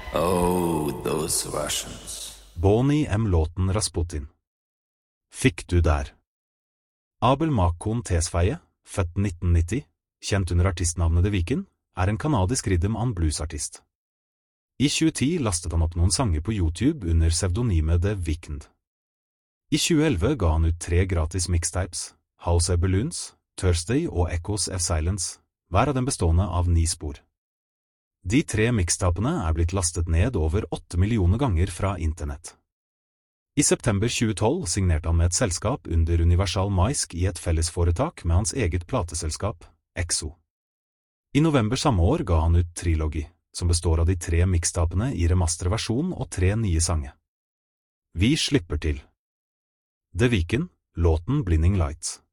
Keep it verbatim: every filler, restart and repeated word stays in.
Oh, those Russians. Boney M-låten Rasputin. Fikk du der? Abel Makon Tesfaye, født nitten nitti, kjent under artistnavnet The Weeknd, er en kanadisk rhythm and blues-artist. I tjue ti lastet han opp noen sanger på YouTube under pseudonymet The Weeknd. I tjue elleve ga han ut tre gratis mixtapes, House of Balloons, Thursday og Echoes of Silence, hver av dem bestående av ni spor. De tre mixtapene er blitt lastet ned over åtte millioner ganger fra internett. I september tjue tolv signerte han med et selskap under Universal Music i et fellesforetak med hans eget plateselskap, Exo. I november samme år ga han ut Trilogy, som består av de tre mixtapene i remasterversjon og tre nye sange. Vi slipper til. The Weeknd, låten Blinding Lights.